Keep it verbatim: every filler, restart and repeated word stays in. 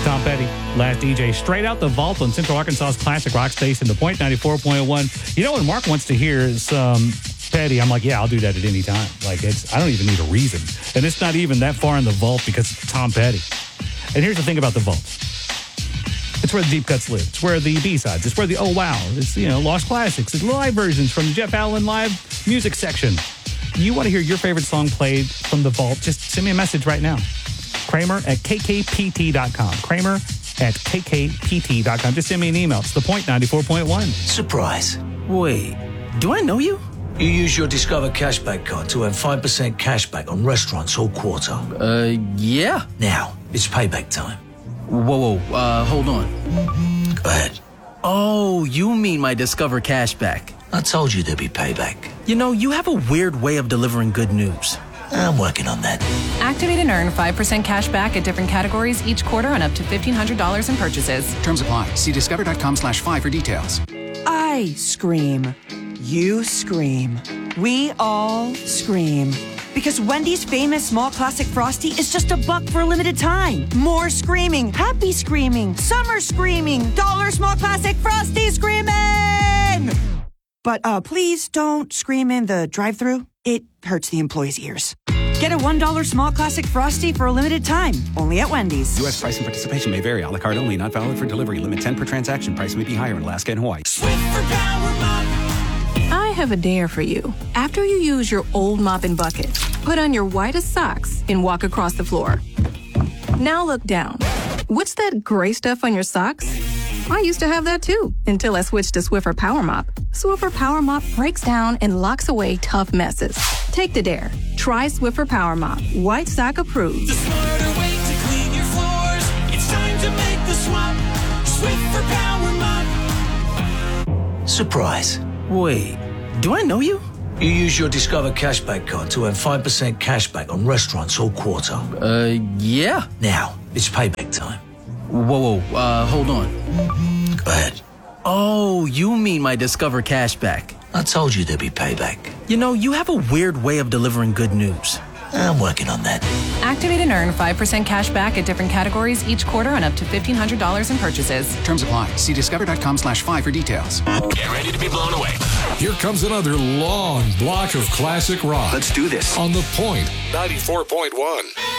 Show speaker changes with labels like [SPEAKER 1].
[SPEAKER 1] Tom Petty, last D J, straight out the vault on Central Arkansas's classic rock station, The Point ninety-four point one. You know, when Mark wants to hear some Petty, I'm like, yeah, I'll do that at any time. Like, it's I don't even need a reason. And it's not even that far in the vault because it's Tom Petty. And here's the thing about the vault. It's where the deep cuts live. It's where the B-sides. It's where the oh wow. It's, you know, lost classics. It's live versions from the Jeff Allen live music section. You want to hear your favorite song played from the vault? Just send me a message right now. Kramer at K K P T dot com. Kramer at K K P T dot com. Just send me an email. It's The Point ninety-four point one.
[SPEAKER 2] Surprise.
[SPEAKER 3] Wait, do I know you?
[SPEAKER 2] You use your Discover Cashback card to earn five percent cashback on restaurants all quarter.
[SPEAKER 3] Uh, yeah.
[SPEAKER 2] Now, it's payback time.
[SPEAKER 3] Whoa, whoa, uh, hold on.
[SPEAKER 2] Go ahead.
[SPEAKER 3] Oh, you mean my Discover Cashback.
[SPEAKER 2] I told you there'd be payback.
[SPEAKER 3] You know, you have a weird way of delivering good news.
[SPEAKER 2] I'm working on that.
[SPEAKER 4] Activate and earn five percent cash back at different categories each quarter on up to fifteen hundred dollars in purchases.
[SPEAKER 5] Terms apply. See discover.com slash five for details.
[SPEAKER 6] I scream. You scream. We all scream. Because Wendy's famous small classic Frosty is just a buck for a limited time. More screaming, happy screaming, summer screaming, dollar small classic Frosty screaming! But uh, please don't scream in the drive-thru. It hurts the employees' ears. Get a one dollar small classic Frosty for a limited time, only at Wendy's.
[SPEAKER 5] U S price and participation may vary. A la carte only. Not valid for delivery. Limit ten per transaction. Price may be higher in Alaska and Hawaii.
[SPEAKER 7] I have a dare for you. After you use your old mopping bucket, put on your whitest socks and walk across the floor. Now look down. What's that gray stuff on your socks? I used to have that too, until I switched to Swiffer Power Mop. Swiffer Power Mop breaks down and locks away tough messes. Take the dare. Try Swiffer Power Mop. White sock approved.
[SPEAKER 8] The smarter way to clean your floors. It's time to make the swap. Swiffer Power Mop.
[SPEAKER 2] Surprise.
[SPEAKER 3] Wait, do I know you?
[SPEAKER 2] You use your Discover Cashback card to earn five percent cashback on restaurants all quarter.
[SPEAKER 3] Uh, yeah.
[SPEAKER 2] Now, it's payback time.
[SPEAKER 3] Whoa, whoa, uh, hold on.
[SPEAKER 2] Go ahead.
[SPEAKER 3] Oh, you mean my Discover Cashback.
[SPEAKER 2] I told you there'd be payback.
[SPEAKER 3] You know, you have a weird way of delivering good news.
[SPEAKER 2] I'm working on that.
[SPEAKER 4] Activate and earn five percent cash back at different categories each quarter on up to fifteen hundred dollars in purchases.
[SPEAKER 5] Terms apply. See discover.com slash five for details.
[SPEAKER 9] Get ready to be blown away.
[SPEAKER 10] Here comes another long block of classic rock.
[SPEAKER 9] Let's do this.
[SPEAKER 10] On The Point ninety-four point one.